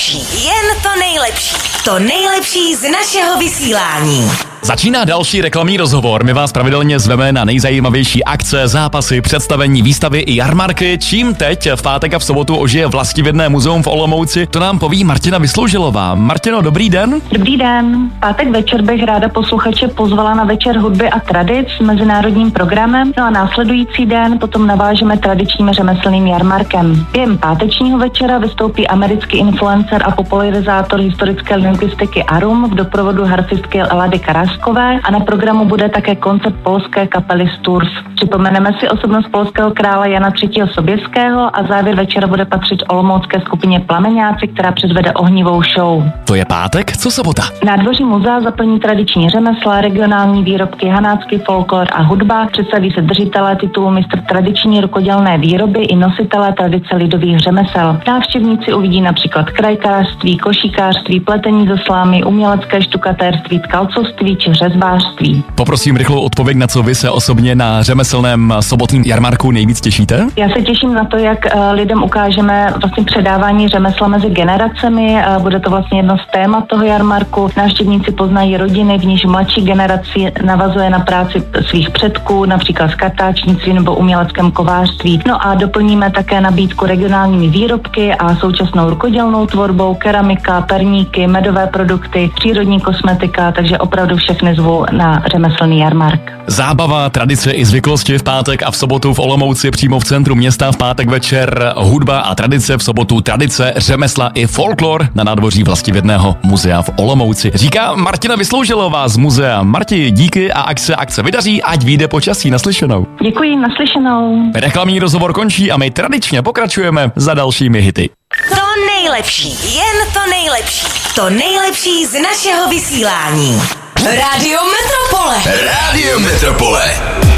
nejlepší, jen to nejlepší. To nejlepší z našeho vysílání. Začíná další reklamní rozhovor. My vás pravidelně zveme na nejzajímavější akce, zápasy, představení, výstavy i jarmarky. Čím teď v pátek a v sobotu ožije Vlastivědné muzeum v Olomouci, to nám poví Martina Vysloužilová. Martino, dobrý den. Dobrý den. Pátek večer bych ráda posluchače pozvala na večer hudby a tradic s mezinárodním programem. No a následující den potom navážeme tradičním řemeslným jarmarkem. Během pátečního večera vystoupí americký influencer a popularizátor historické lingvistiky Arum v doprovodu harfistky Lady Karas a na programu bude také koncert polské kapely Sturs. Připomeneme si osobnost polského krále Jana III. Soběského a závěr večera bude patřit olomoucké skupině Plameňáci, která předvede ohnivou show. To je pátek, co sobota? Nádvoří muzea zaplní tradiční řemesla, regionální výrobky, hanácký folklor a hudba. Představí se držitelé titulu mistr tradiční rukodělné výroby i nositelé tradice lidových řemesel. Návštěvníci uvidí například krajkářství, košíkářství, pletení ze slámy, umělecké štukatérství, tkalcovství či řezbářství. Poprosím rychlou odpověď, na co vy se osobně na řemeslném sobotním jarmarku nejvíc těšíte? Já se těším na to, jak lidem ukážeme vlastně předávání řemesla mezi generacemi. Bude to vlastně jedno z témat toho jarmarku. Návštěvníci poznají rodiny, v níž mladší generaci navazuje na práci svých předků, například v kartáčnictví nebo uměleckém kovářství. No a doplníme také nabídku regionálními výrobky a současnou rukodělnou tvorbou, keramika, perníky, medové produkty, přírodní kosmetika, takže opravdu všechny zvu na řemeslný jarmark. Zábava, tradice i zvyklosti v pátek a v sobotu v Olomouci přímo v centru města. V pátek večer hudba a tradice, v sobotu tradice, řemesla i folklor na nádvoří Vlastivědného muzea v Olomouci. Říká Martina Vysloužilová z muzea. Marti, díky a akce vydaří, ať vyjde počasí. Naslyšenou. Děkuji, naslyšenou. Reklamní rozhovor končí a my tradičně pokračujeme za dalšími hity. To nejlepší, jen to nejlepší. To nejlepší z našeho vysílání. Rádio Metropole. Rádio Metropole.